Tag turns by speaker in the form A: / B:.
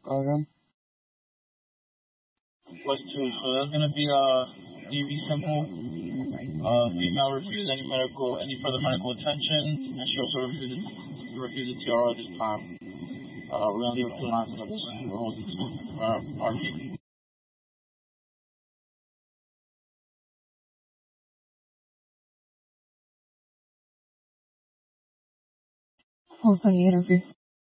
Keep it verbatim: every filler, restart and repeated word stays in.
A: Go Question two. So that's gonna be uh D V simple. Uh, female refuse any medical, any further medical attention, and she also refuses refuses T R at this time. Uh, we're gonna leave it to the last of this. We're holding uh, R P. Hold on the interview.